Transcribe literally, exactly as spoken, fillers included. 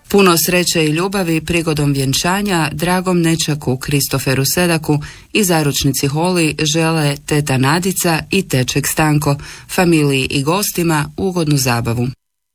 Puno sreće i ljubavi prigodom vjenčanja dragom nećaku Kristoferu Sedaku i zaručnici Holly žele teta Nadica i teček Stanko, familiji i gostima ugodnu zabavu.